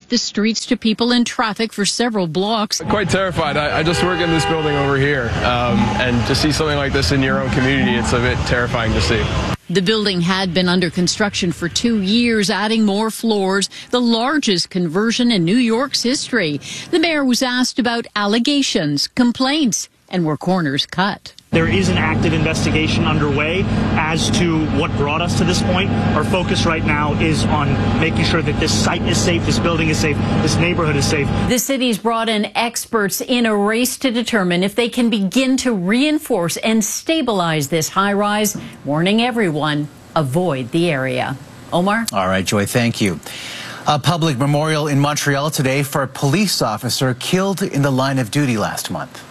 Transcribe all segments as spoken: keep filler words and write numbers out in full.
the streets to people and traffic for several blocks. Quite terrified. I, I just work in this building over here, um, and to see something like this in your own community, it's a bit terrifying to see. The building had been under construction for two years, adding more floors, the largest conversion in New York's history. The mayor was asked about allegations, complaints, and were corners cut. There is an active investigation underway as to what brought us to this point. Our focus right now is on making sure that this site is safe, this building is safe, this neighborhood is safe. The city's brought in experts in a race to determine if they can begin to reinforce and stabilize this high-rise, warning everyone, avoid the area. Omar? All right, Joy, thank you. A public memorial in Montreal today for a police officer killed in the line of duty last month.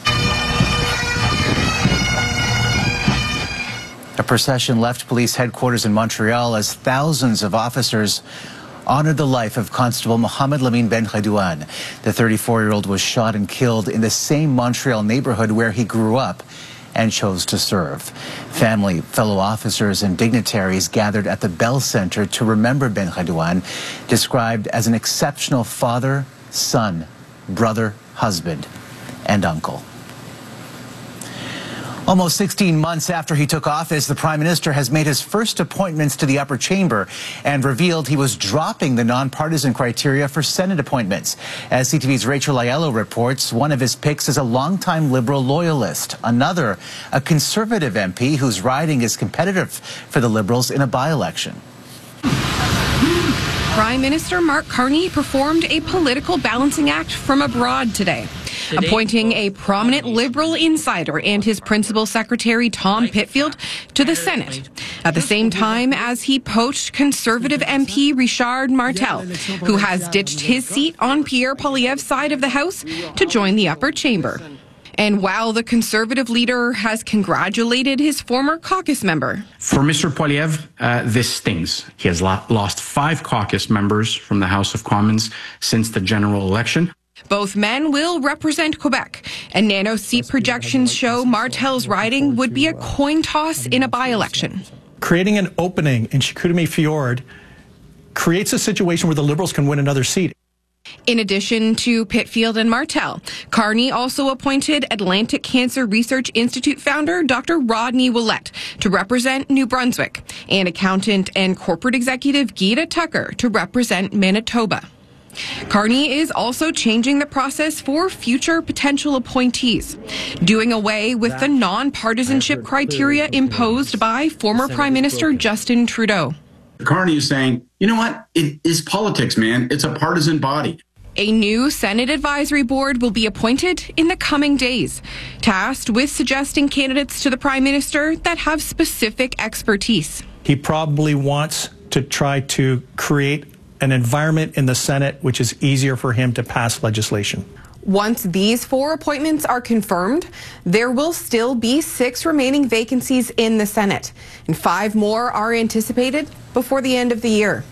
A procession left police headquarters in Montreal as thousands of officers honored the life of Constable Mohamed Lamine Benkhadouane. The thirty-four-year-old was shot and killed in the same Montreal neighborhood where he grew up and chose to serve. Family, fellow officers, and dignitaries gathered at the Bell Center to remember Benkhadouane, described as an exceptional father, son, brother, husband, and uncle. Almost sixteen months after he took office, the Prime Minister has made his first appointments to the upper chamber and revealed he was dropping the nonpartisan criteria for Senate appointments. As C T V's Rachel Aiello reports, one of his picks is a longtime Liberal loyalist, another a Conservative M P whose riding is competitive for the Liberals in a by-election. Prime Minister Mark Carney performed a political balancing act from abroad today, appointing a prominent Liberal insider and his principal secretary, Tom Pitfield, to the Senate, at the same time as he poached Conservative M P Richard Martel, who has ditched his seat on Pierre Poilievre's side of the House to join the upper chamber. And while the Conservative leader has congratulated his former caucus member. For Mister Poilievre, uh, this stings. He has lo- lost five caucus members from the House of Commons since the general election. Both men will represent Quebec, and Nano seat projections show Martel's riding would be a coin toss in a by-election. Creating an opening in Chicoutimi Fjord creates a situation where the Liberals can win another seat. In addition to Pitfield and Martel, Carney also appointed Atlantic Cancer Research Institute founder Doctor Rodney Willett to represent New Brunswick, and accountant and corporate executive Gita Tucker to represent Manitoba. Carney is also changing the process for future potential appointees, doing away with the non-partisanship criteria imposed by former Prime Minister Justin Trudeau. Carney is saying, you know what? It is politics, man. It's a partisan body. A new Senate advisory board will be appointed in the coming days, tasked with suggesting candidates to the Prime Minister that have specific expertise. He probably wants to try to create an environment in the Senate which is easier for him to pass legislation. Once these four appointments are confirmed, there will still be six remaining vacancies in the Senate, and five more are anticipated before the end of the year.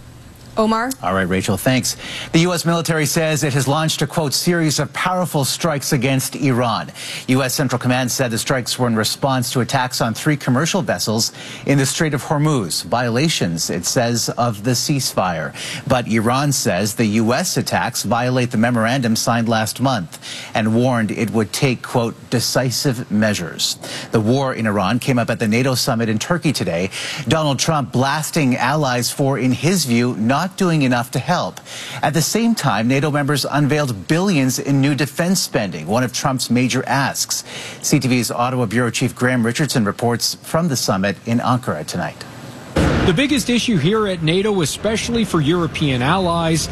Omar? All right, Rachel, thanks. The U S military says it has launched a, quote, series of powerful strikes against Iran. U S Central Command said the strikes were in response to attacks on three commercial vessels in the Strait of Hormuz, violations, it says, of the ceasefire. But Iran says the U S attacks violate the memorandum signed last month and warned it would take, quote, decisive measures. The war in Iran came up at the NATO summit in Turkey today. Donald Trump blasting allies for, in his view, not doing enough to help. At the same time, NATO members unveiled billions in new defense spending, one of Trump's major asks. C T V's Ottawa Bureau Chief Graham Richardson reports from the summit in Ankara tonight. The biggest issue here at NATO, especially for European allies,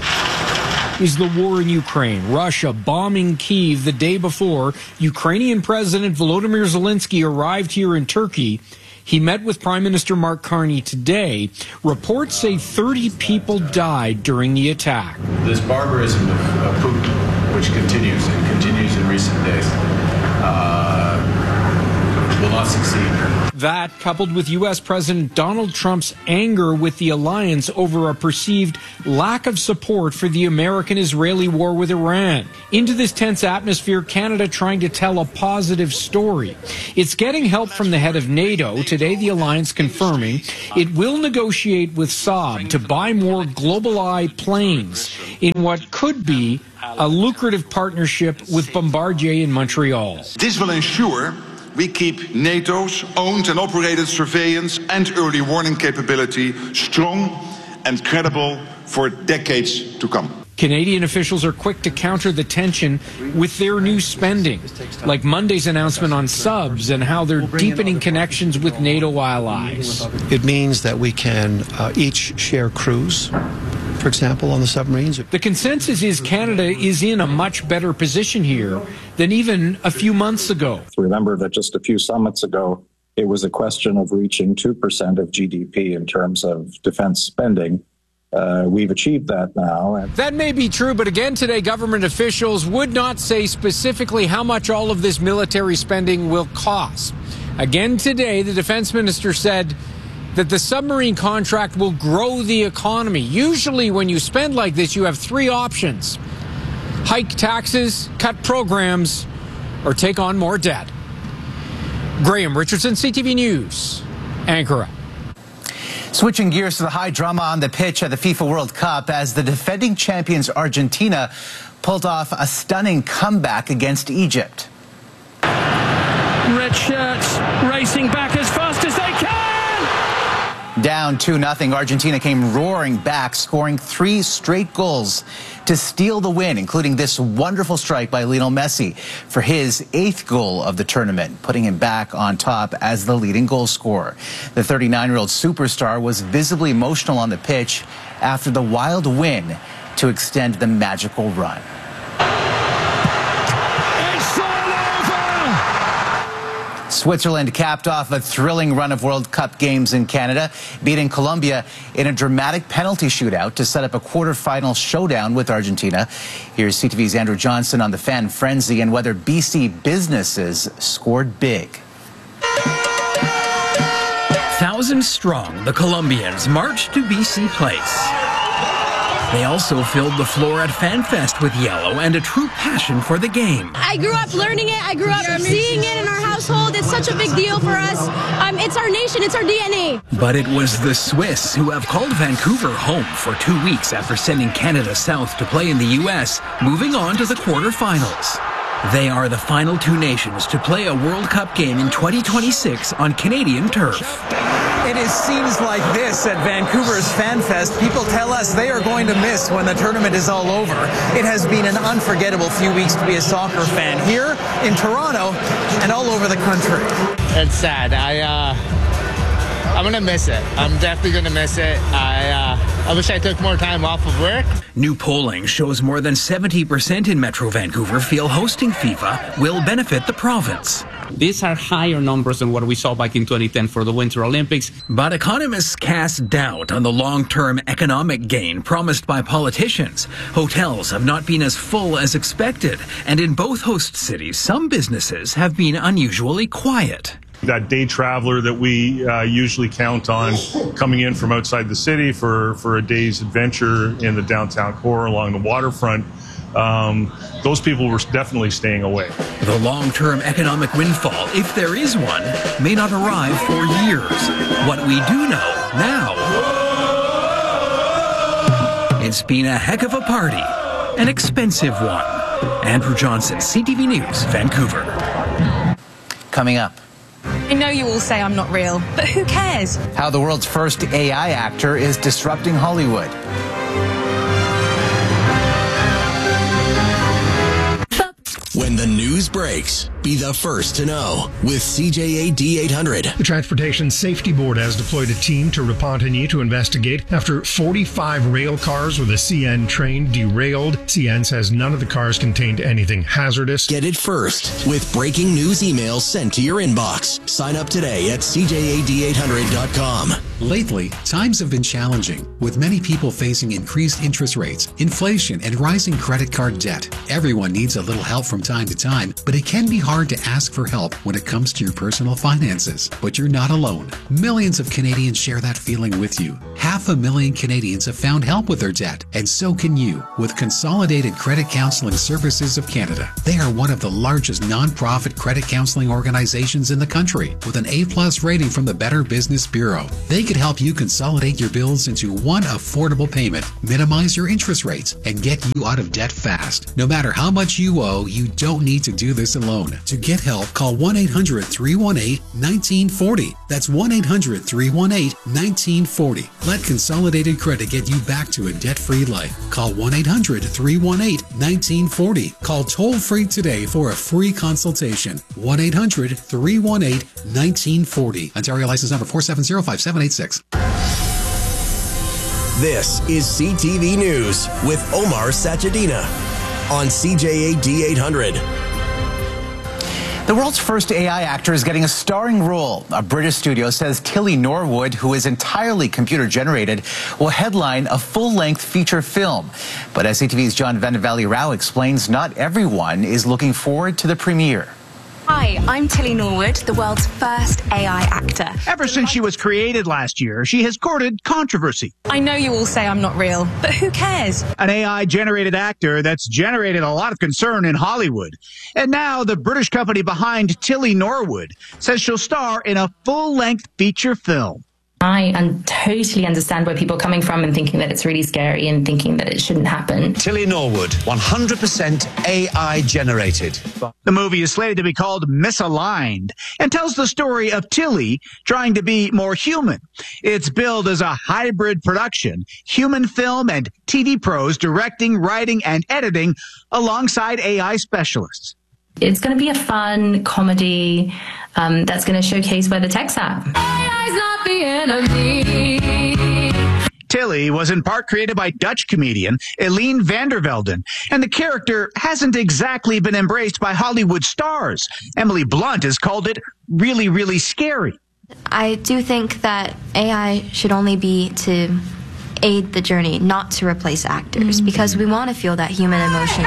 is the war in Ukraine. Russia bombing Kyiv the day before Ukrainian President Volodymyr Zelensky arrived here in Turkey. He met with Prime Minister Mark Carney today. Reports say thirty people died during the attack. This barbarism of, of Putin, which continues and continues in recent days, uh, will not succeed. That, coupled with U S President Donald Trump's anger with the alliance over a perceived lack of support for the American-Israeli war with Iran. Into this tense atmosphere, Canada trying to tell a positive story. It's getting help from the head of NATO. Today, the alliance confirming it will negotiate with Saab to buy more GlobalEye planes in what could be a lucrative partnership with Bombardier in Montreal. This will ensure we keep NATO's owned and operated surveillance and early warning capability strong and credible for decades to come. Canadian officials are quick to counter the tension with their new spending, like Monday's announcement on subs and how they're deepening connections with NATO allies. It means that we can uh, each share crews, for example, on the submarines. The consensus is Canada is in a much better position here than even a few months ago. Remember that just a few summits ago, it was a question of reaching two percent of G D P in terms of defense spending. Uh, we've achieved that now. That may be true, but again today, government officials would not say specifically how much all of this military spending will cost. Again today, the defense minister said that the submarine contract will grow the economy. Usually when you spend like this, you have three options: hike taxes, cut programs, or take on more debt. Graham Richardson, C T V News, Ankara. Switching gears to the high drama on the pitch at the FIFA World Cup as the defending champions Argentina pulled off a stunning comeback against Egypt. Red shirts racing back as fast as they can! Down two nothing, Argentina came roaring back, scoring three straight goals to steal the win, including this wonderful strike by Lionel Messi for his eighth goal of the tournament, putting him back on top as the leading goal scorer. The thirty-nine-year-old superstar was visibly emotional on the pitch after the wild win to extend the magical run. Switzerland capped off a thrilling run of World Cup games in Canada, beating Colombia in a dramatic penalty shootout to set up a quarterfinal showdown with Argentina. Here's C T V's Andrew Johnson on the fan frenzy and whether B C businesses scored big. Thousands strong, the Colombians marched to B C Place. They also filled the floor at FanFest with yellow and a true passion for the game. I grew up learning it. I grew up seeing it in our household. It's such a big deal for us. Um, it's our nation. It's our D N A. But it was the Swiss who have called Vancouver home for two weeks after sending Canada south to play in the U S, moving on to the quarterfinals. They are the final two nations to play a World Cup game in twenty twenty-six on Canadian turf. It is scenes like this at Vancouver's FanFest. People tell us they are going to miss when the tournament is all over. It has been an unforgettable few weeks to be a soccer fan here in Toronto and all over the country. It's sad. I, uh, I'm going to miss it. I'm definitely going to miss it. I, uh, I wish I took more time off of work. New polling shows more than seventy percent in Metro Vancouver feel hosting FIFA will benefit the province. These are higher numbers than what we saw back in twenty ten for the Winter Olympics. But economists cast doubt on the long-term economic gain promised by politicians. Hotels have not been as full as expected, and in both host cities, some businesses have been unusually quiet. That day traveler that we uh, usually count on coming in from outside the city for, for a day's adventure in the downtown core along the waterfront, um, those people were definitely staying away. The long-term economic windfall, if there is one, may not arrive for years. What we do know now, it's been a heck of a party, an expensive one. Andrew Johnson, C T V News, Vancouver. Coming up. I know you all say I'm not real, but who cares? How the world's first A I actor is disrupting Hollywood. When the news breaks, be the first to know with C J A D eight hundred. The Transportation Safety Board has deployed a team to Repentigny to investigate after forty-five rail cars with a C N train derailed. C N says none of the cars contained anything hazardous. Get it first with breaking news emails sent to your inbox. Sign up today at C J A D eight hundred dot com. Lately, times have been challenging, with many people facing increased interest rates, inflation, and rising credit card debt. Everyone needs a little help from time to time, but it can be hard hard to ask for help when it comes to your personal finances, but you're not alone. Millions of Canadians share that feeling with you. Half a million Canadians have found help with their debt, and so can you with Consolidated Credit Counseling Services of Canada. They are one of the largest non-profit credit counseling organizations in the country with an A-plus rating from the Better Business Bureau. They could help you consolidate your bills into one affordable payment, minimize your interest rates, and get you out of debt fast. No matter how much you owe, you don't need to do this alone. To get help, call one eight hundred, three one eight, one nine four zero. That's one eight hundred, three one eight, one nine four zero. Let Consolidated Credit get you back to a debt-free life. Call one eight hundred, three one eight, one nine four zero. Call toll-free today for a free consultation. one eight hundred, three one eight, one nine four zero. Ontario license number four seven zero, five seven eight six. This is C T V News with Omar Sachedina on C J A D eight hundred. The world's first A I actor is getting a starring role. A British studio says Tilly Norwood, who is entirely computer-generated, will headline a full-length feature film. But as C T V's John Vennavally Rao explains, not everyone is looking forward to the premiere. Hi, I'm Tilly Norwood, the world's first A I actor. Ever since she was created last year, she has courted controversy. I know you all say I'm not real, but who cares? An A I-generated actor that's generated a lot of concern in Hollywood. And now the British company behind Tilly Norwood says she'll star in a full-length feature film. I un- totally understand where people are coming from and thinking that it's really scary and thinking that it shouldn't happen. Tilly Norwood, one hundred percent A I generated. The movie is slated to be called Misaligned and tells the story of Tilly trying to be more human. It's billed as a hybrid production, human film and T V pros directing, writing, and editing alongside A I specialists. It's going to be a fun comedy um, that's going to showcase where the tech's at. A I's not the enemy. Tilly was in part created by Dutch comedian Eline van der Velden, and the character hasn't exactly been embraced by Hollywood stars. Emily Blunt has called it really, really scary. I do think that A I should only be to aid the journey, not to replace actors, mm-hmm. because we want to feel that human emotion.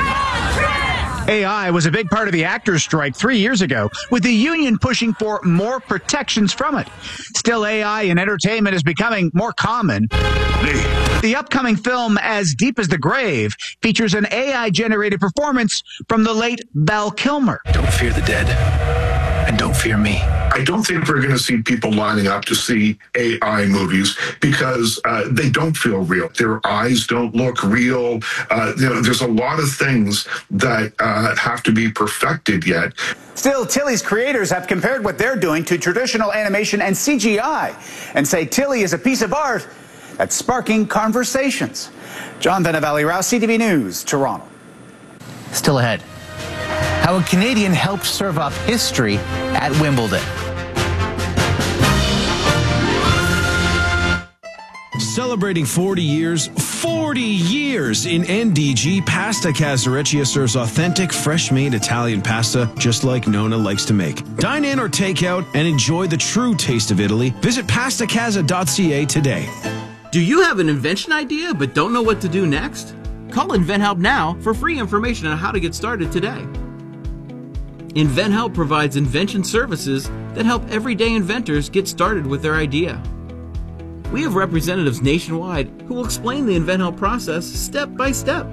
A I was a big part of the actors' strike three years ago, with the union pushing for more protections from it. Still, A I in entertainment is becoming more common. The upcoming film, As Deep as the Grave, features an A I-generated performance from the late Val Kilmer. Don't fear the dead, and don't fear me. I don't think we're going to see people lining up to see A I movies because uh, they don't feel real. Their eyes don't look real. Uh, you know, there's a lot of things that uh, have to be perfected yet. Still, Tilly's creators have compared what they're doing to traditional animation and C G I and say Tilly is a piece of art that's sparking conversations. John Vennavally Rao, C T V News, Toronto. Still ahead. How a Canadian helped serve up history at Wimbledon. Celebrating forty years, forty years in N D G, Pasta Casareccia serves authentic, fresh-made Italian pasta just like Nona likes to make. Dine in or take out and enjoy the true taste of Italy. Visit pasta casa dot c a today. Do you have an invention idea but don't know what to do next? Call InventHelp now for free information on how to get started today. InventHelp provides invention services that help everyday inventors get started with their idea. We have representatives nationwide who will explain the InventHelp process step by step.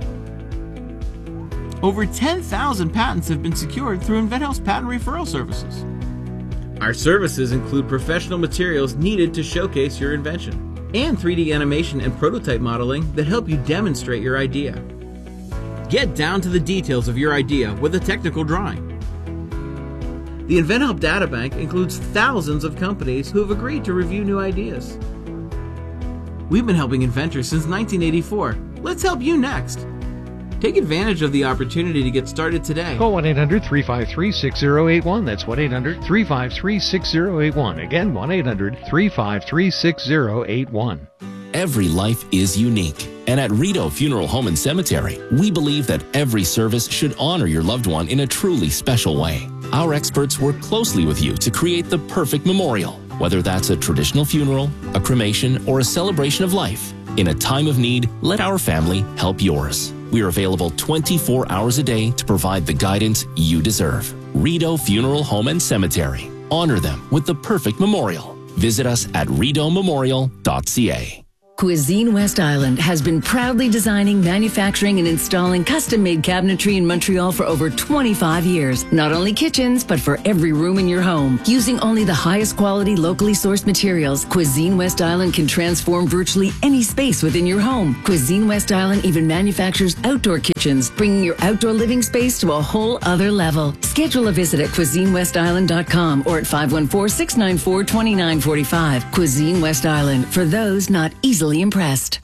Over ten thousand patents have been secured through InventHelp's patent referral services. Our services include professional materials needed to showcase your invention, and three D animation and prototype modeling that help you demonstrate your idea. Get down to the details of your idea with a technical drawing. The InventHelp Databank includes thousands of companies who have agreed to review new ideas. We've been helping inventors since nineteen eighty-four. Let's help you next. Take advantage of the opportunity to get started today. Call one eight hundred, three five three, six zero eight one. That's one eight hundred, three five three, six zero eight one. Again, one eight hundred, three five three, six zero eight one. Every life is unique. And at Rideau Funeral Home and Cemetery, we believe that every service should honor your loved one in a truly special way. Our experts work closely with you to create the perfect memorial, whether that's a traditional funeral, a cremation, or a celebration of life. In a time of need, let our family help yours. We are available twenty-four hours a day to provide the guidance you deserve. Rideau Funeral Home and Cemetery. Honor them with the perfect memorial. Visit us at rideau memorial dot c a. Cuisine West Island has been proudly designing, manufacturing, and installing custom-made cabinetry in Montreal for over twenty-five years. Not only kitchens, but for every room in your home. Using only the highest quality, locally sourced materials, Cuisine West Island can transform virtually any space within your home. Cuisine West Island even manufactures outdoor kitchens, bringing your outdoor living space to a whole other level. Schedule a visit at cuisine west island dot com or at five one four, six nine four, two nine four five. Cuisine West Island, for those not easily impressed.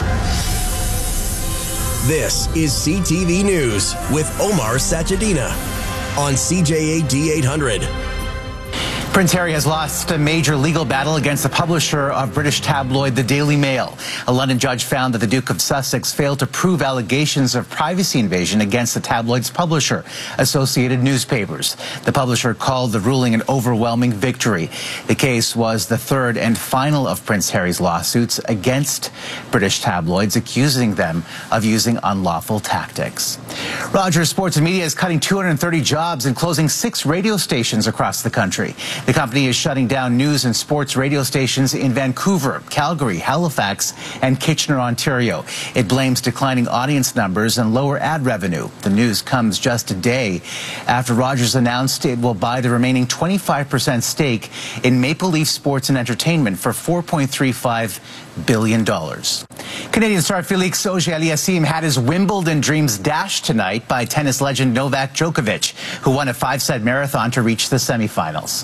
This is C T V News with Omar Sachedina on C J A D eight hundred. Prince Harry has lost a major legal battle against the publisher of British tabloid The Daily Mail. A London judge found that the Duke of Sussex failed to prove allegations of privacy invasion against the tabloid's publisher, Associated Newspapers. The publisher called the ruling an overwhelming victory. The case was the third and final of Prince Harry's lawsuits against British tabloids, accusing them of using unlawful tactics. Rogers Sports and Media is cutting two hundred thirty jobs and closing six radio stations across the country. The company is shutting down news and sports radio stations in Vancouver, Calgary, Halifax, and Kitchener, Ontario. It blames declining audience numbers and lower ad revenue. The news comes just a day after Rogers announced it will buy the remaining twenty-five percent stake in Maple Leaf Sports and Entertainment for four point three five billion dollars. Canadian star Felix Auger-Aliassime had his Wimbledon dreams dashed tonight by tennis legend Novak Djokovic, who won a five-set marathon to reach the semifinals.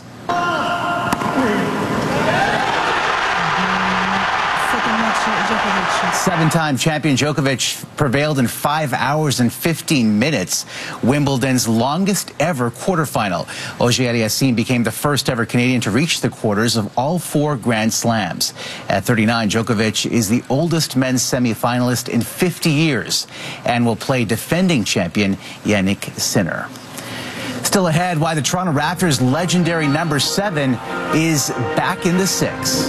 Seven-time champion Djokovic prevailed in five hours and fifteen minutes, Wimbledon's longest ever quarterfinal. Auger-Aliassime became the first ever Canadian to reach the quarters of all four Grand Slams. At thirty-nine, Djokovic is the oldest men's semifinalist in fifty years and will play defending champion Jannik Sinner. Still ahead, why the Toronto Raptors' legendary number seven is back in the six.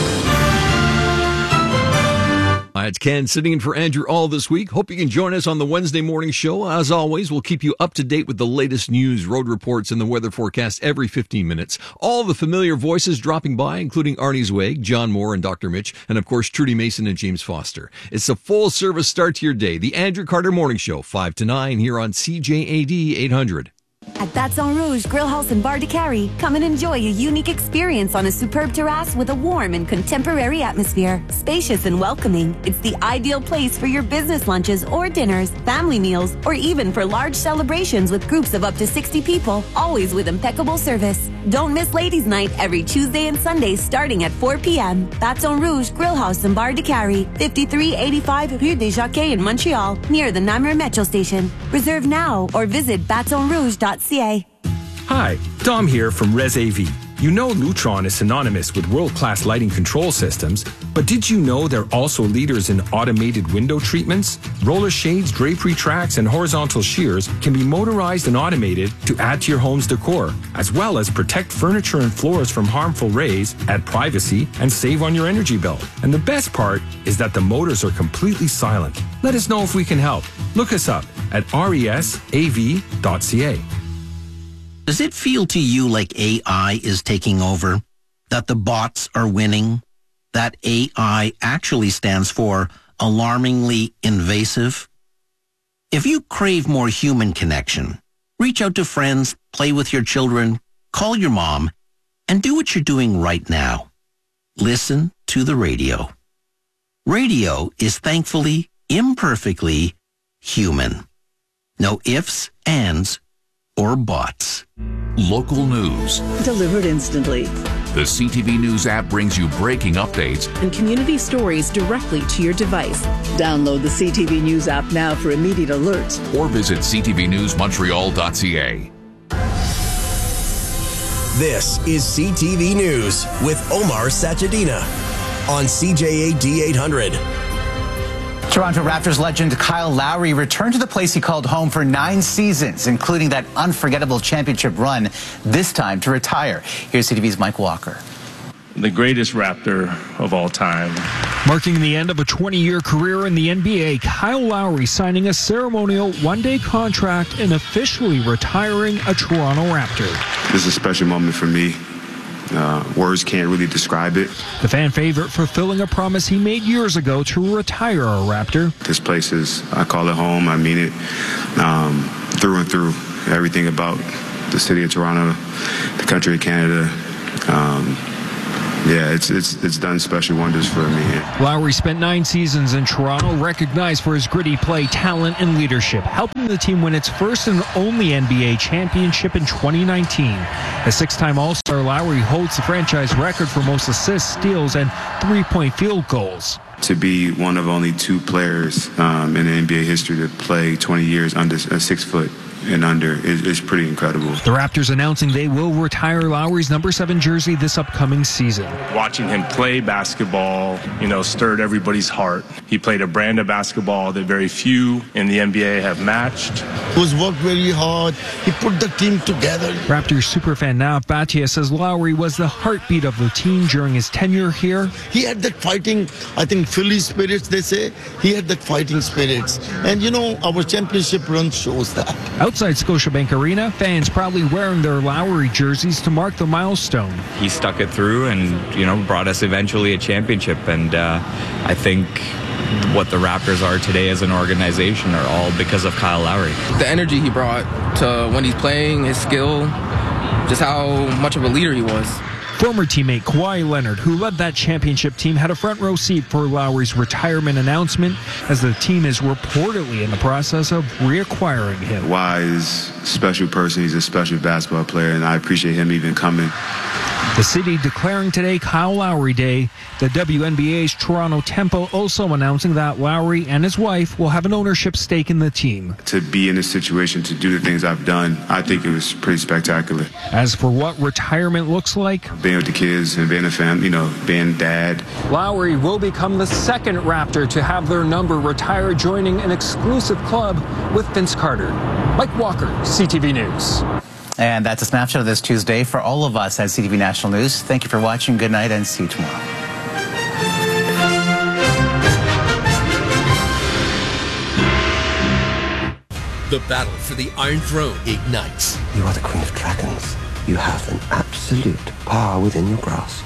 Hi, it's Ken sitting in for Andrew all this week. Hope you can join us on the Wednesday morning show. As always, we'll keep you up to date with the latest news, road reports, and the weather forecast every fifteen minutes. All the familiar voices dropping by, including Arnie Zweig, John Moore, and Doctor Mitch, and of course, Trudy Mason and James Foster. It's a full-service start to your day. The Andrew Carter Morning Show, five to nine, here on C J A D eight hundred. At Baton Rouge Grill House and Bar de Carry, come and enjoy a unique experience on a superb terrace with a warm and contemporary atmosphere. Spacious and welcoming, it's the ideal place for your business lunches or dinners, family meals, or even for large celebrations with groups of up to sixty people, always with impeccable service. Don't miss Ladies' Night every Tuesday and Sunday starting at four p.m. Baton Rouge Grill House and Bar de Carry, fifty-three eighty-five Rue des Jockeys in Montreal, near the Namur Metro Station. Reserve now or visit baton rouge dot c a. Hi, Dom here from Res A V. You know Lutron is synonymous with world-class lighting control systems, but did you know they're also leaders in automated window treatments? Roller shades, drapery tracks, and horizontal shears can be motorized and automated to add to your home's decor, as well as protect furniture and floors from harmful rays, add privacy, and save on your energy bill. And the best part is that the motors are completely silent. Let us know if we can help. Look us up at res a v dot c a. Does it feel to you like A I is taking over? That the bots are winning? That A I actually stands for alarmingly invasive? If you crave more human connection, reach out to friends, play with your children, call your mom, and do what you're doing right now. Listen to the radio. Radio is thankfully, imperfectly human. No ifs, ands, or bots. Local news. Delivered instantly. The C T V News app brings you breaking updates and community stories directly to your device. Download the C T V News app now for immediate alerts. Or visit c t v news montreal dot c a. This is C T V News with Omar Sachedina on C J A D eight hundred. Toronto Raptors legend Kyle Lowry returned to the place he called home for nine seasons, including that unforgettable championship run, this time to retire. Here's C T V's Mike Walker. the greatest Raptor of all time. Marking the end of a twenty-year career in the N B A, Kyle Lowry signing a ceremonial one-day contract and officially retiring a Toronto Raptor. This is a special moment for me. Uh, words can't really describe it. The fan favorite fulfilling a promise he made years ago to retire a Raptor. This place is, I call it home. I mean it um, through and through. Everything about the city of Toronto, the country of Canada. Um, Yeah, it's it's it's done special wonders for me. Lowry spent nine seasons in Toronto, recognized for his gritty play, talent, and leadership, helping the team win its first and only N B A championship in twenty nineteen. A six-time All-Star, Lowry holds the franchise record for most assists, steals, and three-point field goals. To be one of only two players um, in N B A history to play twenty years under a six foot and under is, is pretty incredible. The Raptors announcing they will retire Lowry's number seven jersey this upcoming season. Watching him play basketball, you know, stirred everybody's heart. He played a brand of basketball that very few in the N B A have matched. Who's worked very hard. He put the team together. Raptors superfan Nav Bhatia says Lowry was the heartbeat of the team during his tenure here. He had that fighting, I think, Philly spirits, they say. He had that fighting spirits. And, you know, our championship run shows that. Outside Scotiabank Arena, fans proudly wearing their Lowry jerseys to mark the milestone. He stuck it through and, you know, brought us eventually a championship. And uh, I think what the Raptors are today as an organization are all because of Kyle Lowry. The energy he brought to when he's playing, his skill, just how much of a leader he was. Former teammate Kawhi Leonard, who led that championship team, had a front row seat for Lowry's retirement announcement, as the team is reportedly in the process of reacquiring him. Kawhi is a special person. He's a special basketball player, and I appreciate him even coming. The city declaring today Kyle Lowry Day. The W N B A's Toronto Temple also announcing that Lowry and his wife will have an ownership stake in the team. To be in this situation, to do the things I've done, I think it was pretty spectacular. As for what retirement looks like, being with the kids and being a family, you know, being dad. Lowry will become the second Raptor to have their number retired, joining an exclusive club with Vince Carter. Mike Walker, C T V News. And that's a snapshot of this Tuesday for all of us at C T V National News. Thank you for watching. Good night and see you tomorrow. The battle for the Iron Throne ignites. You are the Queen of Dragons. You have an absolute power within your grasp.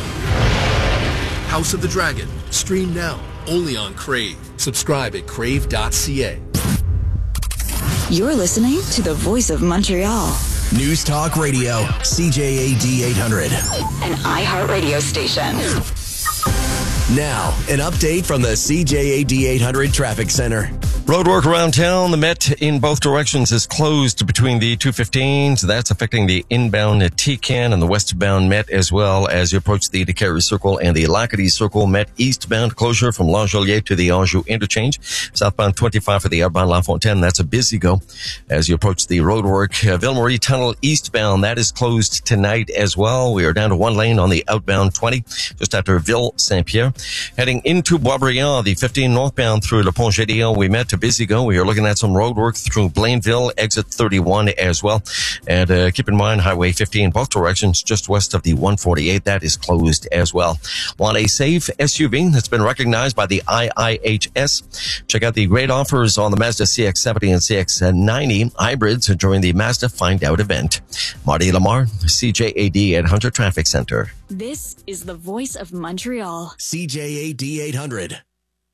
House of the Dragon. Stream now, only on Crave. Subscribe at crave dot c a. You're listening to the Voice of Montreal. News Talk Radio, C J A D eight hundred. An iHeartRadio station. Now, an update from the C J A D eight hundred Traffic Center. Roadwork around town. The Met in both directions is closed between the two fifteens. That's affecting the inbound T C A N and the westbound Met, as well as you approach the Decarie Circle and the Lacadie Circle. Met eastbound closure from L'Angelier to the Anjou interchange. Southbound twenty-five for the outbound La Fontaine. That's a busy go as you approach the roadwork. Uh, Ville-Marie Tunnel eastbound. That is closed tonight as well. We are down to one lane on the outbound twenty just after Ville-Saint-Pierre. Heading into Boisbriand, the fifteen northbound through Le Pont-Gédéon. We met to busy go. We are looking at some road work through Blainville, exit thirty-one as well. And uh, keep in mind, Highway fifteen, both directions, just west of the one forty-eight. That is closed as well. Want a safe S U V that's been recognized by the I I H S? Check out the great offers on the Mazda C X seventy and C X ninety hybrids during the Mazda Find Out event. Marty Lamar, C J A D eight hundred Traffic Center. This is the Voice of Montreal. C J A D eight hundred.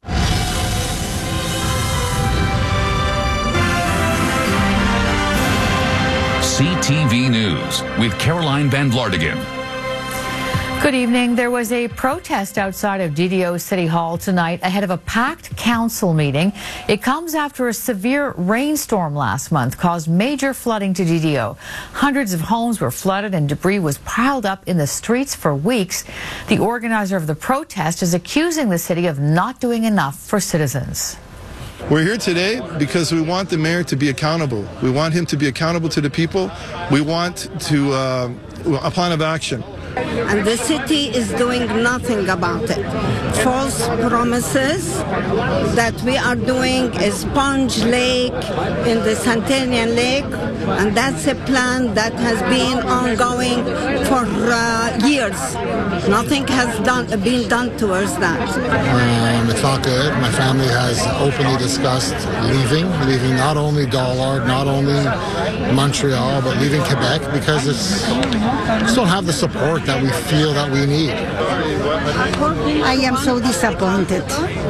C T V News with Caroline Van Vlartigan. Good evening. There was a protest outside of D D O City Hall tonight ahead of a packed council meeting. It comes after a severe rainstorm last month caused major flooding to D D O. Hundreds of homes were flooded and debris was piled up in the streets for weeks. The organizer of the protest is accusing the city of not doing enough for citizens. We're here today because we want the mayor to be accountable. We want him to be accountable to the people. We want to uh, a plan of action. And the city is doing nothing about it. false promises that we are doing a sponge lake in the Centennial Lake, and that's a plan that has been ongoing for uh, years. Nothing has done been done towards that. Um, it's not good. My family has openly discussed leaving, leaving not only Dollard, not only Montreal, but leaving Quebec because it's just don't have the support that we feel that we need. I am so disappointed.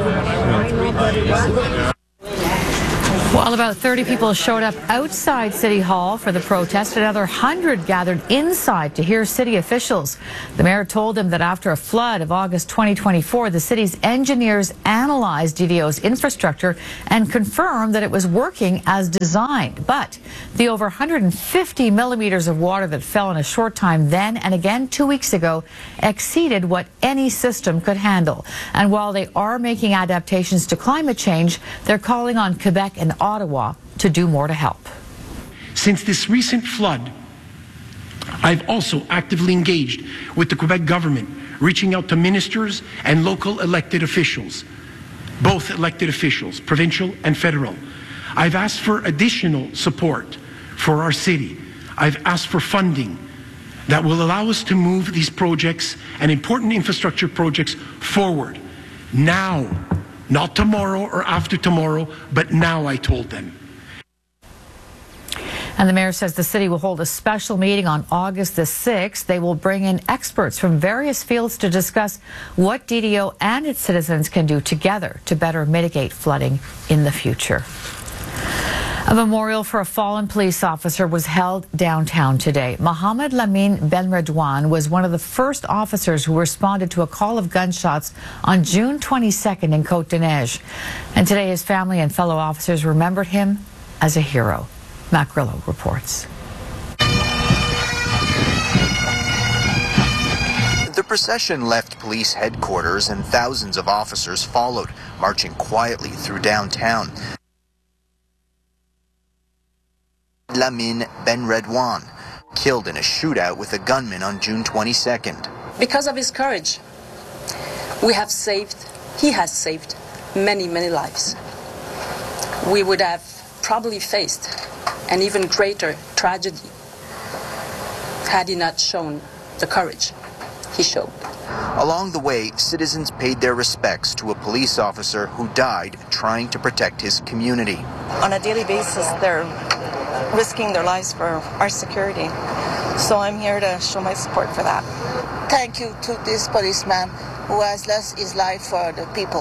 While about thirty people showed up outside City Hall for the protest, another one hundred gathered inside to hear city officials. The mayor told them that after a flood of August twenty twenty-four, the city's engineers analyzed D D O's infrastructure and confirmed that it was working as designed. But the over one hundred fifty millimeters of water that fell in a short time then and again two weeks ago exceeded what any system could handle. And while they are making adaptations to climate change, they're calling on Quebec and Ottawa to do more to help. Since this recent flood, I've also actively engaged with the Quebec government, reaching out to ministers and local elected officials, both elected officials, provincial and federal. I've asked for additional support for our city. I've asked for funding that will allow us to move these projects and important infrastructure projects forward now. Not tomorrow or after tomorrow, but now, I told them. And the mayor says the city will hold a special meeting on August the sixth. They will bring in experts from various fields to discuss what D D O and its citizens can do together to better mitigate flooding in the future. A memorial for a fallen police officer was held downtown today. Mohamed Lamine Benredouane was one of the first officers who responded to a call of gunshots on June twenty-second in Côte-des-Neiges. And today his family and fellow officers remembered him as a hero. Matt Grillo reports. The procession left police headquarters and thousands of officers followed, marching quietly through downtown. Lamine Benredouane, killed in a shootout with a gunman on June twenty-second. Because of his courage, we have saved, he has saved many, many lives. We would have probably faced an even greater tragedy had he not shown the courage he showed. Along the way, citizens paid their respects to a police officer who died trying to protect his community. On a daily basis, they're risking their lives for our security. So I'm here to show my support for that. Thank you to this policeman who has lost his life for the people.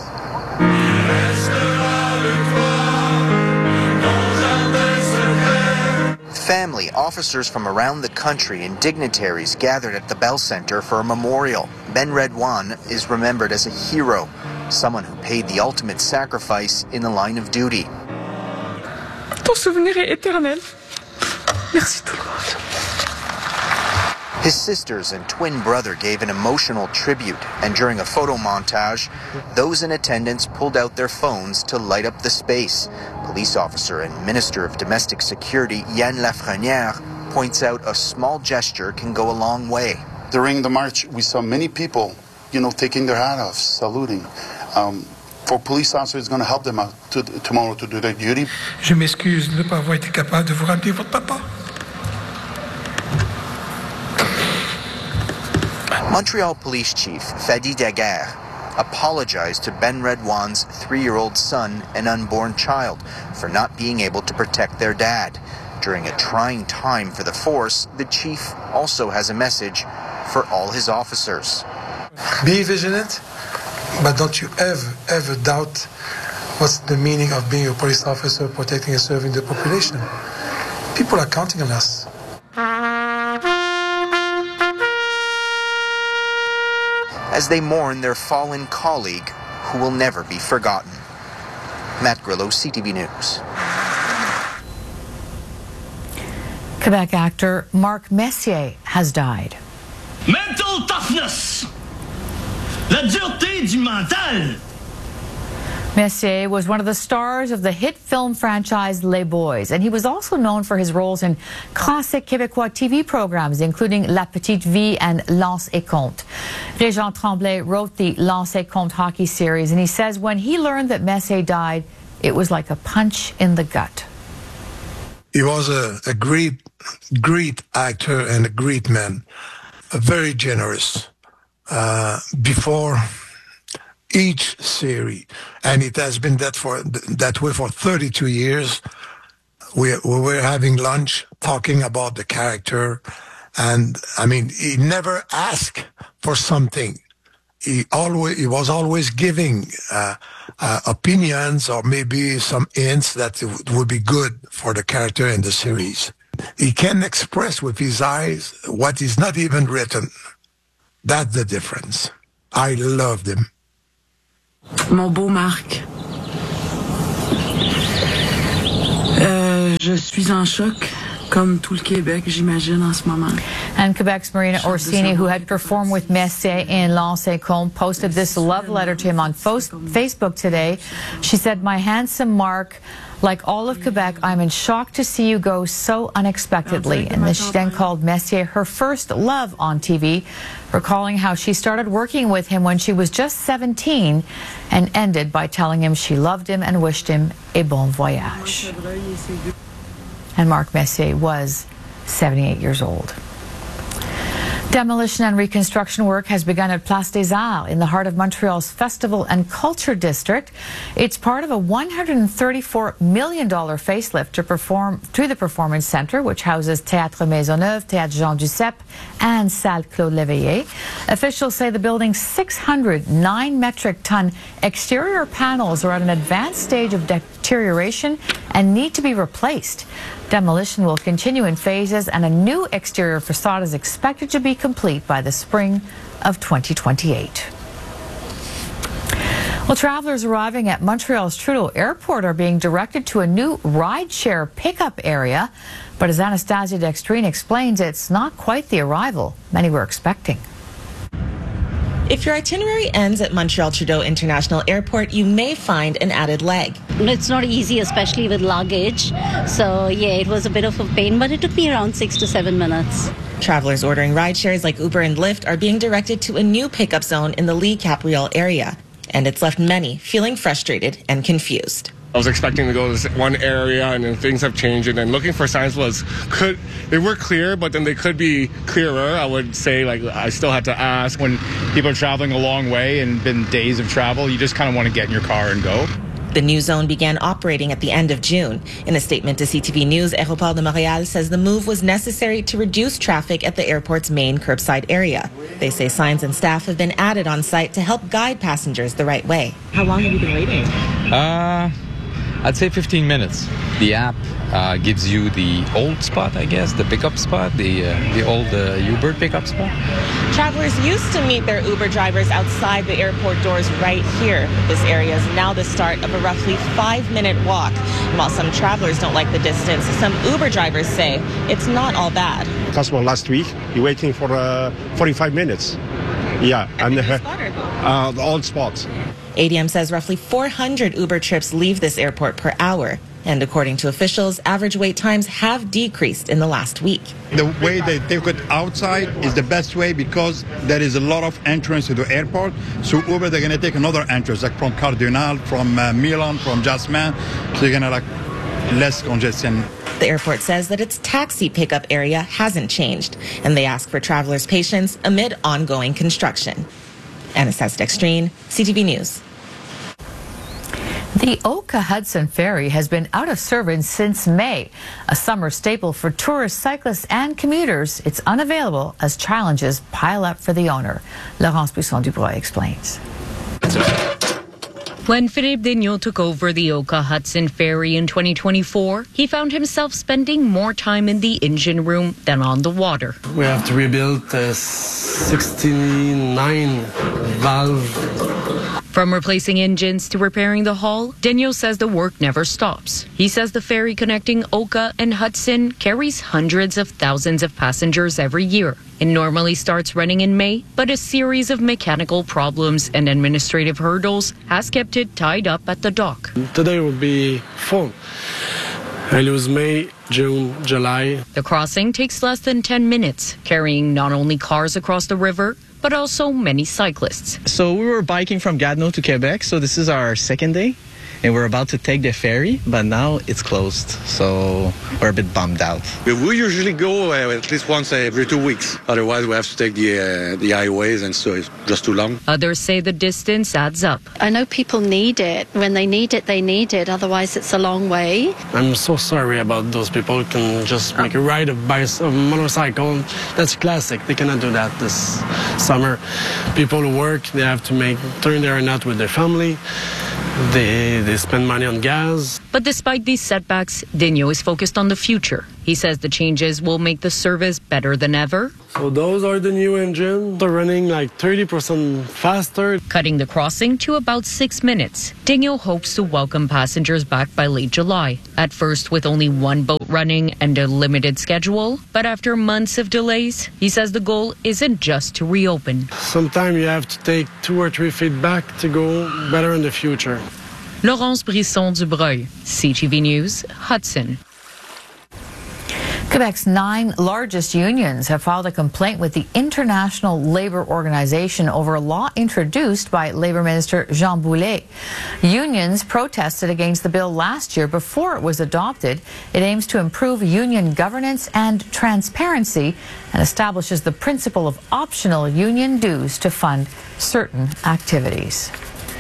Family, officers from around the country, and dignitaries gathered at the Bell Center for a memorial. Benredouane is remembered as a hero, someone who paid the ultimate sacrifice in the line of duty. Ton souvenir est éternel. Merci tout le monde. His sisters and twin brother gave an emotional tribute, and during a photo montage, those in attendance pulled out their phones to light up the space. Police officer and Minister of Domestic Security Yann Lafrenière points out a small gesture can go a long way. During the march, we saw many people, you know, taking their hat off, saluting. Um, For police officers, it's going to help them out to, tomorrow to do their duty. Je m'excuse de ne pas avoir été capable de vous ramener votre papa. Montreal Police Chief Fadi Daguerre apologized to Benredouane's three-year-old son and unborn child for not being able to protect their dad. During a trying time for the force, the chief also has a message for all his officers. Be vigilant. But don't you ever, ever doubt what's the meaning of being a police officer, protecting and serving the population. People are counting on us. As they mourn their fallen colleague who will never be forgotten. Matt Grillo, C T V News. Quebec actor Marc Messier has died. Mental toughness! La dureté du mental! Messier was one of the stars of the hit film franchise Les Boys, and he was also known for his roles in classic Québécois T V programs, including La Petite Vie and Lance et Compte. Régent Tremblay wrote the Lance et Compte hockey series, and he says when he learned that Messier died, it was like a punch in the gut. He was a, a great, great actor and a great man, a very generous. Uh, before each series, and it has been that for that way for thirty-two years. We, we were having lunch, talking about the character, and I mean, he never asked for something. He always he was always giving uh, uh, opinions or maybe some hints that it would be good for the character in the series. He can express with his eyes what is not even written. That's the difference. I loved him. Mon beau Marc, euh, je suis en choc, comme tout le Québec, j'imagine, en ce moment. And Quebec's Marina Orsini, who had performed with Messier in Lance et Compte, posted this love letter to him on Facebook today. She said, "My handsome Marc, like all of Quebec, I'm in shock to see you go so unexpectedly." And she then called Messier her first love on T V, recalling how she started working with him when she was just seventeen and ended by telling him she loved him and wished him a bon voyage. And Marc Messier was seventy-eight years old. Demolition and reconstruction work has begun at Place des Arts in the heart of Montreal's Festival and Culture District. It's part of a one hundred thirty-four million dollars facelift to perform to the Performance Center, which houses Théâtre Maisonneuve, Théâtre Jean Duceppe, and Salle Claude Léveillé. Officials say the building's six hundred nine metric ton exterior panels are at an advanced stage of deterioration and need to be replaced. Demolition will continue in phases, and a new exterior facade is expected to be complete by the spring of twenty twenty-eight. Well, travelers arriving at Montreal's Trudeau Airport are being directed to a new rideshare pickup area. But as Anastasia Dextrine explains, it's not quite the arrival many were expecting. If your itinerary ends at Montreal Trudeau International Airport, you may find an added leg. It's not easy, especially with luggage. So, yeah, it was a bit of a pain, but it took me around six to seven minutes. Travelers ordering rideshares like Uber and Lyft are being directed to a new pickup zone in the Lee Capriole area. And it's left many feeling frustrated and confused. I was expecting to go to this one area, and then things have changed, and then looking for signs was, could, they were clear, but then they could be clearer. I would say, like, I still had to ask. When people are traveling a long way and been days of travel, you just kind of want to get in your car and go. The new zone began operating at the end of June. In a statement to C T V News, Aéroport de Montréal says the move was necessary to reduce traffic at the airport's main curbside area. They say signs and staff have been added on site to help guide passengers the right way. How long have you been waiting? Uh... I'd say fifteen minutes. The app uh, gives you the old spot, I guess, the pickup spot, the uh, the old uh, Uber pickup spot. Travelers used to meet their Uber drivers outside the airport doors right here. This area is now the start of a roughly five-minute walk. And while some travelers don't like the distance, some Uber drivers say it's not all bad. Customer last week, he waiting for uh, forty-five minutes. Yeah, and uh, uh, the old spots. A D M says roughly four hundred Uber trips leave this airport per hour. And according to officials, average wait times have decreased in the last week. The way they take it outside is the best way because there is a lot of entrance to the airport. So Uber, they're going to take another entrance, like from Cardinal, from uh, Milan, from Jasmin. So you're going to like less congestion. The airport says that its taxi pickup area hasn't changed, and they ask for travelers' patience amid ongoing construction. Anastasia Dextrine, C T V News. The Oka Hudson Ferry has been out of service since May. A summer staple for tourists, cyclists, and commuters, it's unavailable as challenges pile up for the owner. Laurence Buisson-Dubois explains. When Philippe Daigneault took over the Oka Hudson Ferry in twenty twenty-four, he found himself spending more time in the engine room than on the water. We have to rebuild a sixty-nine valve. From replacing engines to repairing the hull, Dinho says the work never stops. He says the ferry connecting Oka and Hudson carries hundreds of thousands of passengers every year. It normally starts running in May, but a series of mechanical problems and administrative hurdles has kept it tied up at the dock. Today will be full. I lose May, June, July. The crossing takes less than ten minutes, carrying not only cars across the river, but also many cyclists. So we were biking from Gatineau to Quebec, so this is our second day. And we're about to take the ferry, but now it's closed, so we're a bit bummed out. We usually go uh, at least once every two weeks. Otherwise, we have to take the uh, the highways, and so it's just too long. Others say the distance adds up. I know people need it. When they need it, they need it. Otherwise, it's a long way. I'm so sorry about those people who can just make a ride a, bike, a motorcycle. That's classic. They cannot do that this summer. People who work, they have to make turn their nut with their family. They, they spend money on gas. But despite these setbacks, Dinho is focused on the future. He says the changes will make the service better than ever. So those are the new engines. They're running like thirty percent faster. Cutting the crossing to about six minutes. Dinho hopes to welcome passengers back by late July. At first with only one boat running and a limited schedule. But after months of delays, he says the goal isn't just to reopen. Sometimes you have to take two or three feet back to go better in the future. Laurence Brisson-Dubreuil, C T V News, Hudson. Quebec's nine largest unions have filed a complaint with the International Labour Organization over a law introduced by Labour Minister Jean Boulet. Unions protested against the bill last year before it was adopted. It aims to improve union governance and transparency and establishes the principle of optional union dues to fund certain activities.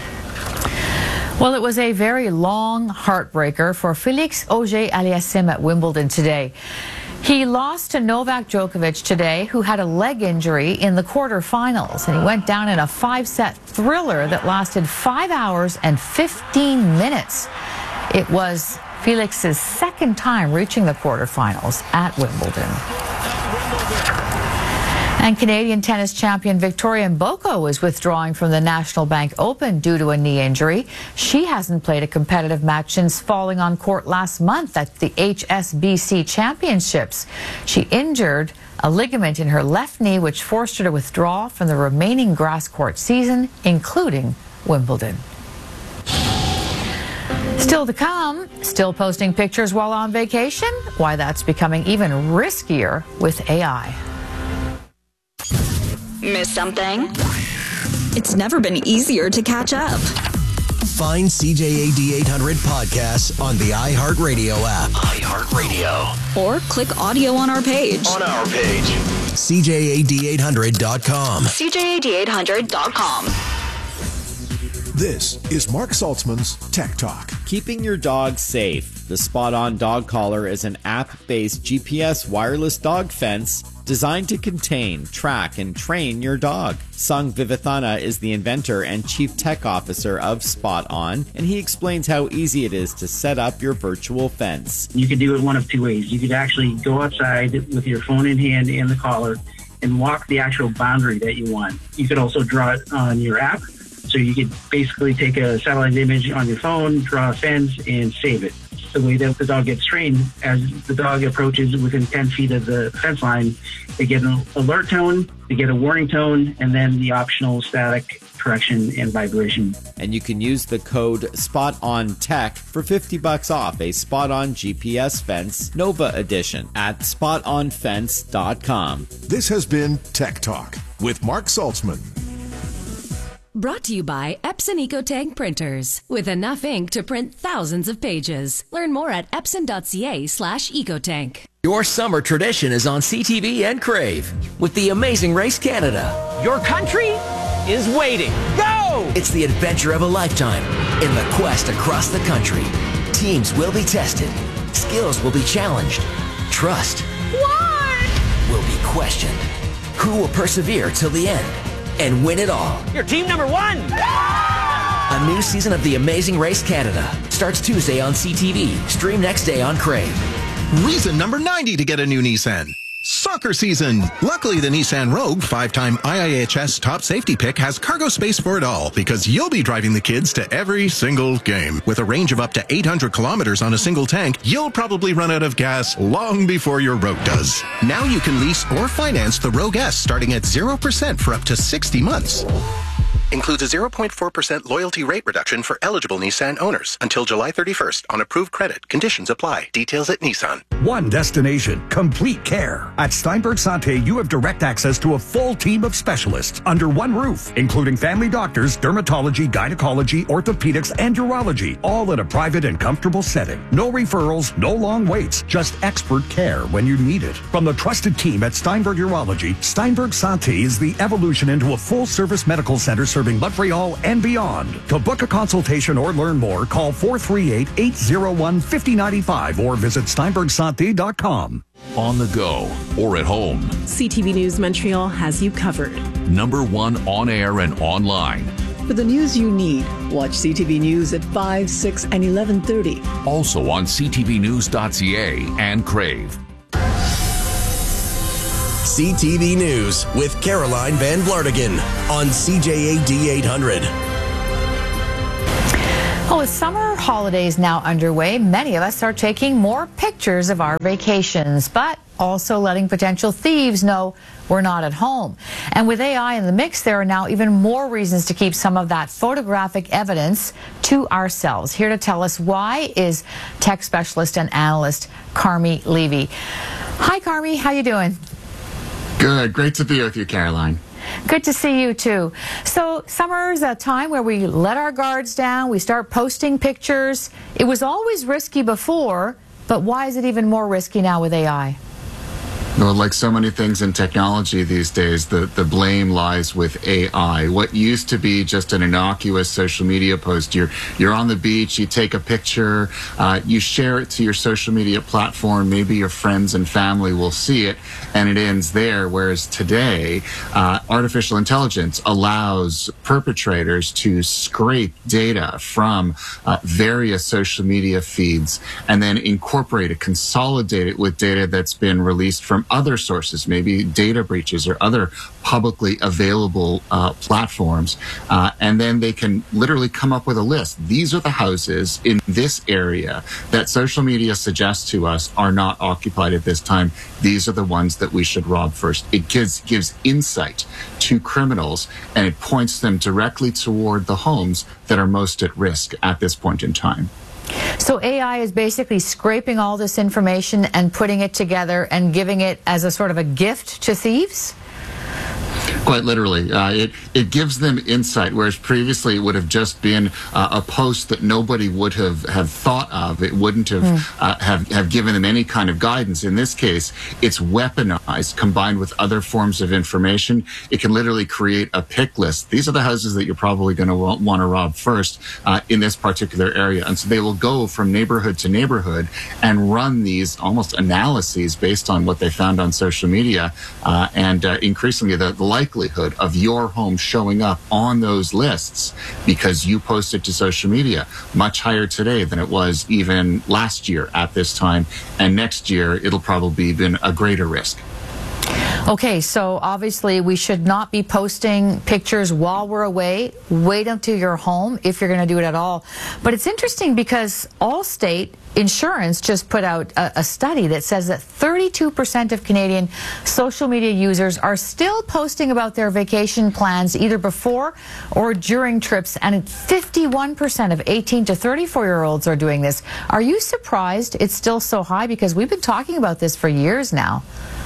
Well, it was a very long heartbreaker for Felix Auger-Aliassime at Wimbledon today. He lost to Novak Djokovic today, who had a leg injury in the quarterfinals, and he went down in a five-set thriller that lasted five hours and fifteen minutes. It was Felix's second time reaching the quarterfinals at Wimbledon. And Canadian tennis champion Victoria Mboko is withdrawing from the National Bank Open due to a knee injury. She hasn't played a competitive match since falling on court last month at the H S B C Championships. She injured a ligament in her left knee, which forced her to withdraw from the remaining grass court season, including Wimbledon. Still to come, still posting pictures while on vacation? Why that's becoming even riskier with A I. Miss something? It's never been easier to catch up. Find C J A D eight hundred podcasts on the iHeartRadio app. iHeartRadio. Or click audio on our page. On our page. C J A D eight hundred dot com. C J A D eight hundred dot com. This is Mark Saltzman's Tech Talk. Keeping your dog safe. The Spot On Dog Collar is an app-based G P S wireless dog fence designed to contain, track, and train your dog. Sung Vivathana is the inventor and chief tech officer of Spot On, and he explains how easy it is to set up your virtual fence. You could do it one of two ways. You could actually go outside with your phone in hand and the collar and walk the actual boundary that you want. You could also draw it on your app. So you could basically take a satellite image on your phone, draw a fence, and save it. The way that the dog gets trained, as the dog approaches within ten feet of the fence line, they get an alert tone, they get a warning tone, and then the optional static correction and vibration. And you can use the code SPOTONTECH for fifty bucks off a Spot On G P S fence Nova Edition at spot on fence dot com. This has been Tech Talk with Mark Saltzman. Brought to you by Epson EcoTank printers. With enough ink to print thousands of pages. Learn more at epson.ca slash ecotank. Your summer tradition is on C T V and Crave with the Amazing Race Canada. Your country is waiting. Go! It's the adventure of a lifetime in the quest across the country. Teams will be tested. Skills will be challenged. Trust What? will be questioned. Who will persevere till the end and win it all? You're team number one! A new season of The Amazing Race Canada starts Tuesday on C T V. Stream next day on Crave. Reason number ninety to get a new Nissan. Soccer season. Luckily, the Nissan Rogue, five-time I I H S top safety pick, has cargo space for it all because you'll be driving the kids to every single game. With a range of up to eight hundred kilometers on a single tank, you'll probably run out of gas long before your Rogue does. Now you can lease or finance the Rogue S starting at zero percent for up to sixty months. Includes a zero point four percent loyalty rate reduction for eligible Nissan owners until July thirty-first on approved credit. Conditions apply. Details at Nissan. One destination, complete care. At Steinberg Santé, you have direct access to a full team of specialists under one roof, including family doctors, dermatology, gynecology, orthopedics, and urology, all in a private and comfortable setting. No referrals, no long waits, just expert care when you need it. From the trusted team at Steinberg Urology, Steinberg Santé is the evolution into a full-service medical center serving Montreal and beyond. To book a consultation or learn more, call four three eight, eight zero one, five zero nine five or visit steinberg santé dot com. On the go or at home, C T V News Montreal has you covered. number one on air and online. For the news you need, watch C T V News at five, six, and eleven thirty. Also on c t v news dot c a and Crave. C T V News with Caroline Van Blartigan on C J A D eight hundred. Well, with summer holidays now underway, many of us are taking more pictures of our vacations, but also letting potential thieves know we're not at home. And with A I in the mix, there are now even more reasons to keep some of that photographic evidence to ourselves. Here to tell us why is tech specialist and analyst Carmi Levy. Hi, Carmi. How you doing? Good. Great to be with you, Caroline. Good to see you, too. So summer is a time where we let our guards down. We start posting pictures. It was always risky before, but why is it even more risky now with A I? Well, like so many things in technology these days, the, the blame lies with A I. What used to be just an innocuous social media post, you're, you're on the beach, you take a picture, uh, you share it to your social media platform, maybe your friends and family will see it, and it ends there. Whereas today, uh, artificial intelligence allows perpetrators to scrape data from uh, various social media feeds and then incorporate it, consolidate it with data that's been released from other sources, maybe data breaches or other publicly available uh, platforms, uh, and then they can literally come up with a list. These are the houses in this area that social media suggests to us are not occupied at this time. These are the ones that we should rob first. It gives gives insight to criminals, and it points them directly toward the homes that are most at risk at this point in time. So A I is basically scraping all this information and putting it together and giving it as a sort of a gift to thieves? Quite literally. Uh, it, it gives them insight, whereas previously it would have just been uh, a post that nobody would have, have thought of. It wouldn't have, mm. uh, have have given them any kind of guidance. In this case, it's weaponized, combined with other forms of information. It can literally create a pick list. These are the houses that you're probably going to want to rob first uh, in this particular area. And so they will go from neighborhood to neighborhood and run these almost analyses based on what they found on social media. Uh, and uh, increasingly, the, the likelihood of your home showing up on those lists because you posted to social media much higher today than it was even last year at this time, and next year it'll probably be a greater risk. Okay, so obviously we should not be posting pictures while we're away. Wait until you're home if you're going to do it at all. But it's interesting because Allstate Insurance just put out a, a study that says that thirty-two percent of Canadian social media users are still posting about their vacation plans either before or during trips, and fifty-one percent of eighteen to thirty-four-year-olds are doing this. Are you surprised it's still so high? Because we've been talking about this for years now.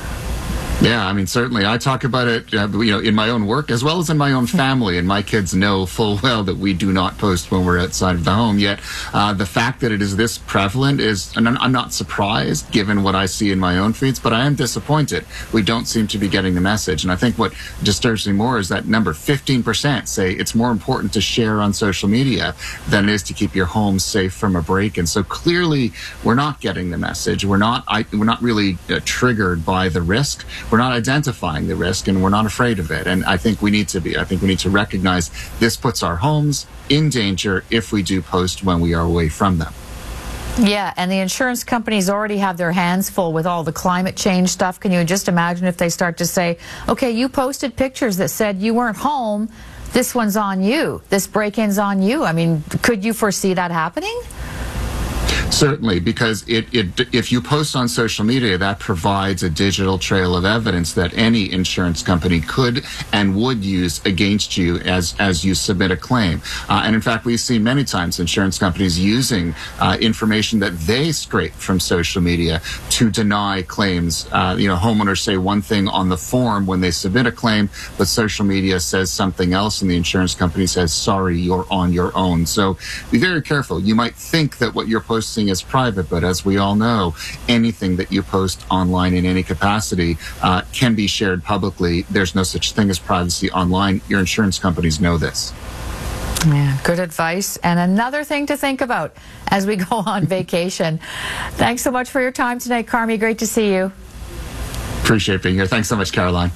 Yeah, I mean, certainly. I talk about it, uh, you know, in my own work as well as in my own family, and my kids know full well that we do not post when we're outside of the home. Yet, uh, the fact that it is this prevalent is, and I'm not surprised given what I see in my own feeds, but I am disappointed. We don't seem to be getting the message. And I think what disturbs me more is that number fifteen percent say it's more important to share on social media than it is to keep your home safe from a break. And so clearly, we're not getting the message. We're not, I, we're not really uh, triggered by the risk. We're not identifying the risk, and we're not afraid of it. And I think we need to be. I think we need to recognize this puts our homes in danger if we do post when we are away from them. Yeah, and the insurance companies already have their hands full with all the climate change stuff. Can you just imagine if they start to say, okay, you posted pictures that said you weren't home, this one's on you, this break-in's on you. I mean, could you foresee that happening? Certainly, because it, it, if you post on social media, that provides a digital trail of evidence that any insurance company could and would use against you as, as you submit a claim. Uh, and in fact, we've seen many times insurance companies using uh, information that they scrape from social media to deny claims. Uh, you know, homeowners say one thing on the form when they submit a claim, but social media says something else, and the insurance company says, sorry, you're on your own. So be very careful. You might think that what you're posting is private, but as we all know, anything that you post online in any capacity uh, can be shared publicly. There's no such thing as privacy online. Your insurance companies know this. Yeah, good advice. And another thing to think about as we go on vacation. Thanks so much for your time tonight, Carmi. Great to see you. Appreciate being here. Thanks so much, Caroline.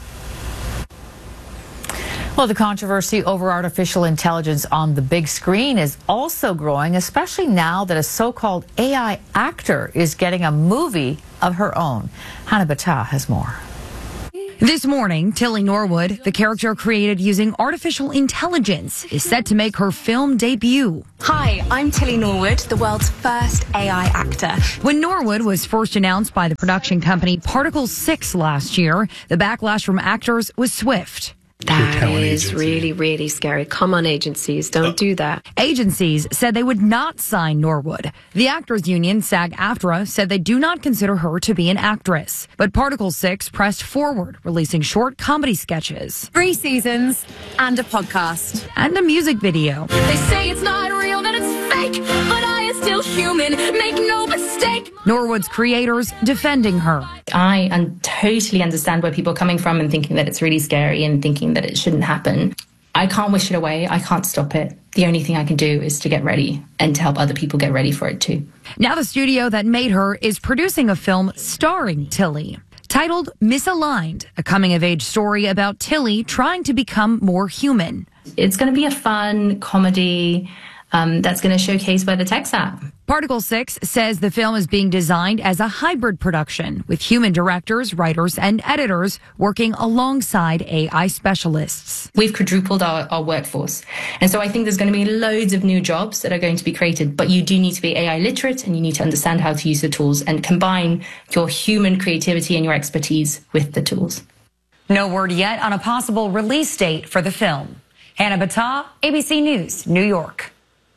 Well, the controversy over artificial intelligence on the big screen is also growing, especially now that a so-called A I actor is getting a movie of her own. Hannah Battah has more. This morning, Tilly Norwood, the character created using artificial intelligence, is set to make her film debut. Hi, I'm Tilly Norwood, the world's first A I actor. When Norwood was first announced by the production company Particle six last year, the backlash from actors was swift. That is really, really scary. Come on, agencies, don't do that. Agencies said they would not sign Norwood. The actors union, SAG-AFTRA, said they do not consider her to be an actress. But Particle six pressed forward, releasing short comedy sketches. Three seasons and a podcast. And a music video. They say it's not real, that it's fake, but I am still human. Make no mistake. Norwood's creators defending her. I un- totally understand where people are coming from and thinking that it's really scary and thinking that it shouldn't happen. I can't wish it away. I can't stop it. The only thing I can do is to get ready and to help other people get ready for it too. Now the studio that made her is producing a film starring Tilly, titled Misaligned, a coming-of-age story about Tilly trying to become more human. It's going to be a fun comedy um, that's going to showcase where the tech's at. Particle six says the film is being designed as a hybrid production with human directors, writers, and editors working alongside A I specialists. We've quadrupled our, our workforce. And so I think there's going to be loads of new jobs that are going to be created, but you do need to be A I literate and you need to understand how to use the tools and combine your human creativity and your expertise with the tools. No word yet on a possible release date for the film. Hannah Battah, A B C News, New York.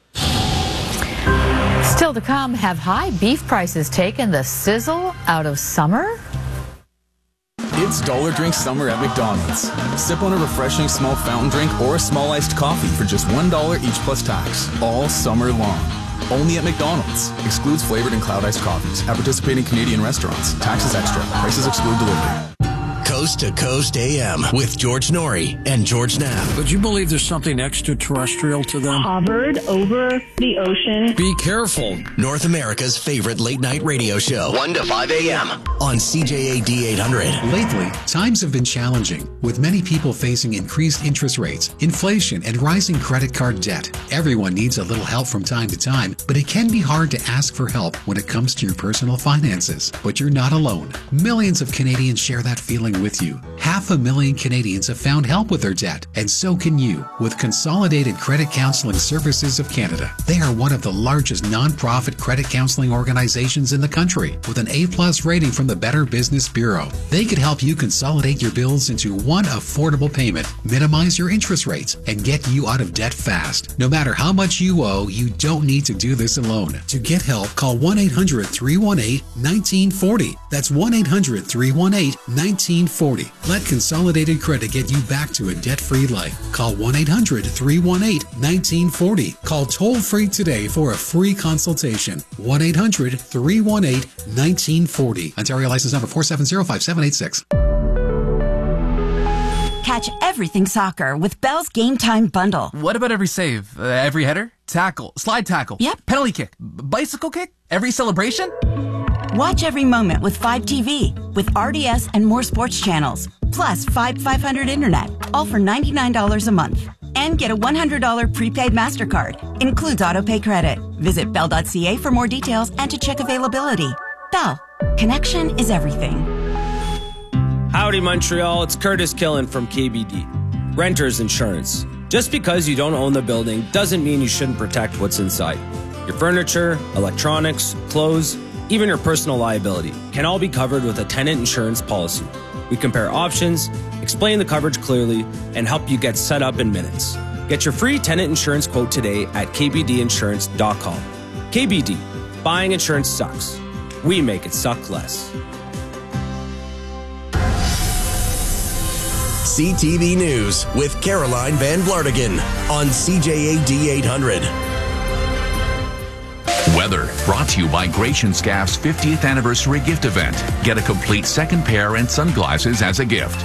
Still to come, have high beef prices taken the sizzle out of summer? It's Dollar Drink Summer at McDonald's. Sip on a refreshing small fountain drink or a small iced coffee for just one dollar each plus tax, all summer long. Only at McDonald's. Excludes flavored and cloud iced coffees at participating Canadian restaurants. Taxes extra. Prices exclude delivery. Coast to Coast A M with George Norrie and George Knapp. Would you believe there's something extraterrestrial to them? Hovered over the ocean. Be careful. North America's favorite late night radio show. one to five A M on C J A D eight hundred. Lately, times have been challenging, with many people facing increased interest rates, inflation, and rising credit card debt. Everyone needs a little help from time to time, but it can be hard to ask for help when it comes to your personal finances. But you're not alone. Millions of Canadians share that feeling with you. Half a million Canadians have found help with their debt, and so can you with Consolidated Credit Counseling Services of Canada. They are one of the largest non-profit credit counseling organizations in the country with an A-plus rating from the Better Business Bureau. They could help you consolidate your bills into one affordable payment, minimize your interest rates, and get you out of debt fast. No matter how much you owe, you don't need to do this alone. To get help, call one eight hundred, three one eight, one nine four zero. That's one eight hundred, three one eight, one nine four zero. Let Consolidated Credit get you back to a debt-free life. Call one eight hundred, three one eight, one nine four zero. Call toll-free today for a free consultation. one eight hundred, three one eight, one nine four zero. Ontario license number four seven zero, five seven eight six. Catch everything soccer with Bell's Game Time Bundle. What about every save? Uh, every header? Tackle? Slide tackle? Yep. Penalty kick? B- bicycle kick? Every celebration? Watch every moment with five T V, with R D S and more sports channels, plus five five hundred internet, all for ninety-nine dollars a month. and get a one hundred dollars prepaid MasterCard. Includes autopay credit. Visit bell dot c a for more details and to check availability. Bell. Connection is everything. Howdy, Montreal. It's Curtis Killen from K B D. Renters Insurance. Just because you don't own the building doesn't mean you shouldn't protect what's inside. Your furniture, electronics, clothes, even your personal liability can all be covered with a tenant insurance policy. We compare options, explain the coverage clearly, and help you get set up in minutes. Get your free tenant insurance quote today at k b d insurance dot com. K B D. Buying insurance sucks. We make it suck less. C T V News with Caroline Van Blartigan on C J A D eight hundred. Weather brought to you by Gratian Scaff's fiftieth anniversary gift event. Get a complete second pair and sunglasses as a gift.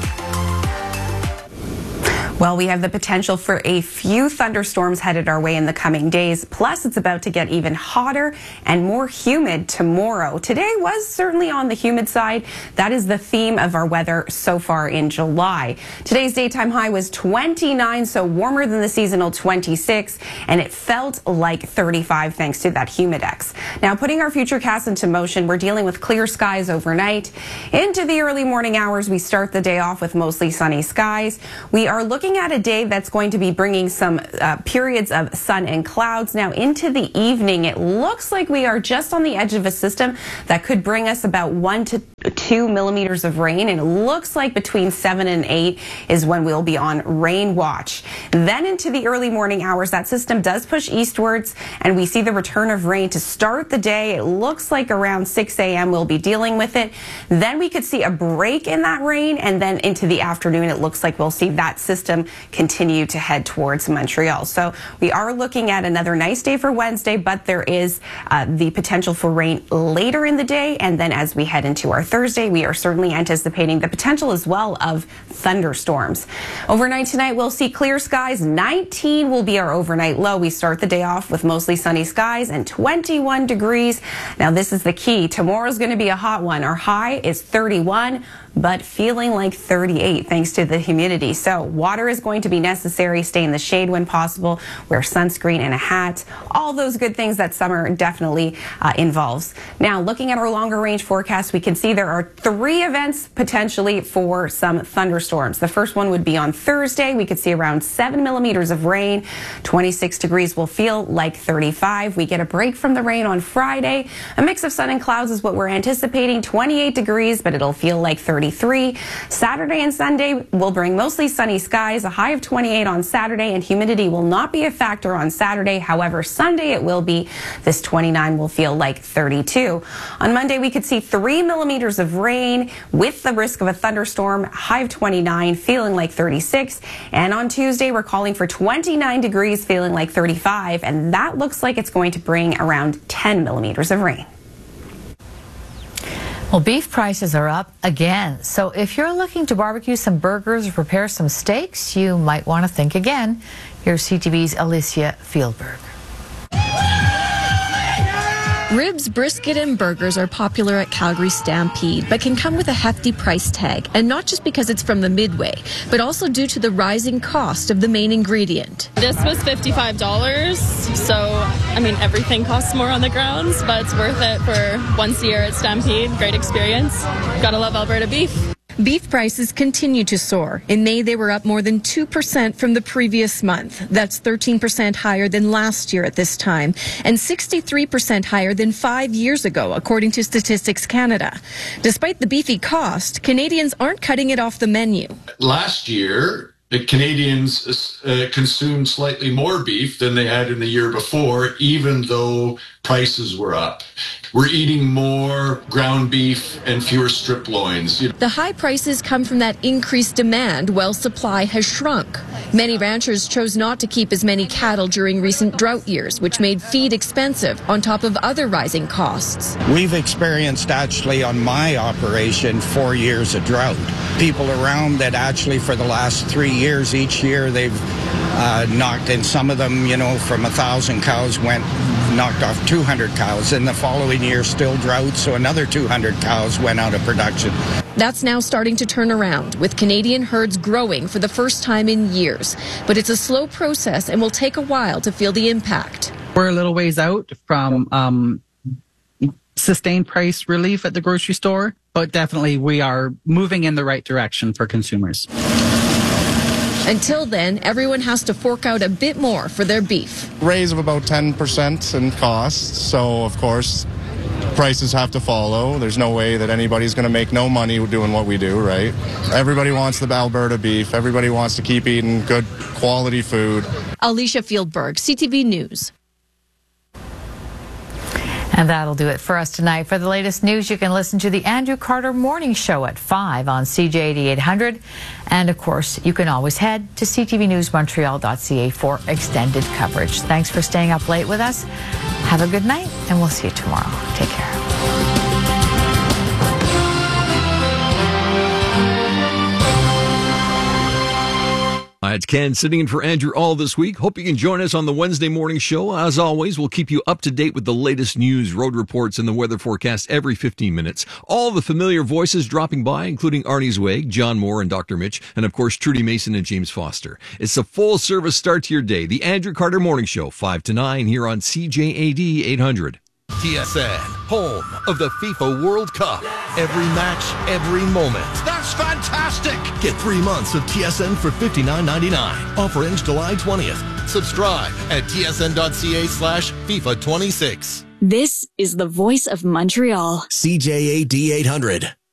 Well, we have the potential for a few thunderstorms headed our way in the coming days. Plus, it's about to get even hotter and more humid tomorrow. Today was certainly on the humid side. That is the theme of our weather so far in July. Today's daytime high was twenty-nine, so warmer than the seasonal twenty-six, and it felt like thirty-five thanks to that humidex. Now, putting our futurecast into motion, we're dealing with clear skies overnight. Into the early morning hours, we start the day off with mostly sunny skies. We are looking at a day that's going to be bringing some uh, periods of sun and clouds. Now into the evening, it looks like we are just on the edge of a system that could bring us about one to two millimeters of rain, and it looks like between seven and eight is when we'll be on rain watch. Then into the early morning hours, that system does push eastwards, and we see the return of rain to start the day. It looks like around six a m we'll be dealing with it. Then we could see a break in that rain, and then into the afternoon, it looks like we'll see that system continue to head towards Montreal. So we are looking at another nice day for Wednesday, but there is uh, the potential for rain later in the day. And then as we head into our Thursday, we are certainly anticipating the potential as well of thunderstorms. Overnight tonight, we'll see clear skies. nineteen will be our overnight low. We start the day off with mostly sunny skies and twenty-one degrees. Now, this is the key. Tomorrow's going to be a hot one. Our high is thirty-one, but feeling like thirty-eight thanks to the humidity. So water is going to be necessary. Stay in the shade when possible. Wear sunscreen and a hat. All those good things that summer definitely uh, involves. Now, looking at our longer range forecast, we can see there are three events potentially for some thunderstorms. The first one would be on Thursday. We could see around seven millimeters of rain. twenty-six degrees will feel like thirty-five. We get a break from the rain on Friday. A mix of sun and clouds is what we're anticipating. twenty-eight degrees, but it'll feel like thirty-three. Saturday and Sunday will bring mostly sunny skies, a high of twenty-eight on Saturday, and humidity will not be a factor on Saturday. However, Sunday it will be. This twenty-nine will feel like thirty-two. On Monday, we could see three millimeters of rain with the risk of a thunderstorm, high of twenty-nine, feeling like thirty-six. And on Tuesday, we're calling for twenty-nine degrees, feeling like thirty-five, and that looks like it's going to bring around ten millimeters of rain. Well, beef prices are up again. So if you're looking to barbecue some burgers or prepare some steaks, you might want to think again. Here's C T V's Alicia Fieldberg. Ribs, brisket, and burgers are popular at Calgary Stampede, but can come with a hefty price tag. And not just because it's from the Midway, but also due to the rising cost of the main ingredient. This was fifty-five dollars, so, I mean, everything costs more on the grounds, but it's worth it for once a year at Stampede. Great experience. Gotta love Alberta beef. Beef prices continue to soar. In May, they were up more than two percent from the previous month. That's thirteen percent higher than last year at this time, and sixty-three percent higher than five years ago, according to Statistics Canada. Despite the beefy cost, Canadians aren't cutting it off the menu. Last year, the Canadians uh, consumed slightly more beef than they had in the year before, even though prices were up. We're eating more ground beef and fewer strip loins. You know. The high prices come from that increased demand while supply has shrunk. Many ranchers chose not to keep as many cattle during recent drought years, which made feed expensive on top of other rising costs. We've experienced actually on my operation four years of drought. People around that actually for the last three years, each year they've uh, knocked in. Some of them, you know, from a thousand cows went knocked off two hundred cows. In the following year, still drought, so another two hundred cows went out of production. That's now starting to turn around, with Canadian herds growing for the first time in years. But it's a slow process and will take a while to feel the impact. We're a little ways out from um, sustained price relief at the grocery store, but definitely we are moving in the right direction for consumers. Until then, everyone has to fork out a bit more for their beef. Raise of about ten percent in costs, so of course prices have to follow. There's no way that anybody's going to make no money doing what we do, right? Everybody wants the Alberta beef. Everybody wants to keep eating good quality food. Alicia Fieldberg, C T V News. And that'll do it for us tonight. For the latest news, you can listen to the Andrew Carter Morning Show at five on C J eighty-eight hundred. And, of course, you can always head to c t v news montreal dot c a for extended coverage. Thanks for staying up late with us. Have a good night, and we'll see you tomorrow. Take care. Hi, it's Ken sitting in for Andrew all this week. Hope you can join us on the Wednesday morning show. As always, we'll keep you up to date with the latest news, road reports, and the weather forecast every fifteen minutes. All the familiar voices dropping by, including Arnie Zweig, John Moore, and Doctor Mitch, and of course, Trudy Mason and James Foster. It's a full service start to your day. The Andrew Carter Morning Show, five to nine here on C J A D eight hundred. T S N, home of the FIFA World Cup. Every match, every moment. That's fantastic! Get three months of T S N for fifty-nine ninety-nine. Offer ends July twentieth. Subscribe at t s n dot c a slash FIFA twenty-six. This is the voice of Montreal. C J A D eight hundred.